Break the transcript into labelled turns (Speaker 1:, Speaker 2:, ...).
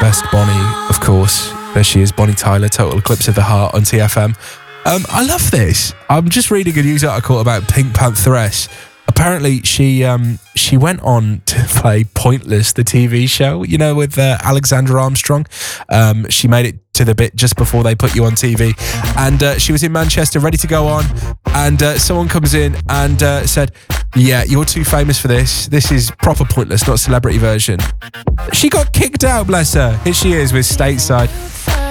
Speaker 1: Best Bonnie, of course. There she is, Bonnie Tyler, Total Eclipse of the Heart on TFM. I love this. I'm just reading a news article about Pink Pantheress. Apparently, she went on to play Pointless, the TV show, you know, with Alexandra Armstrong. She made it to the bit just before they put you on TV. And she was in Manchester, ready to go on. And someone comes in and said, yeah, you're too famous for this. This is proper Pointless, not celebrity version. She got kicked out, bless her. Here she is with Stateside.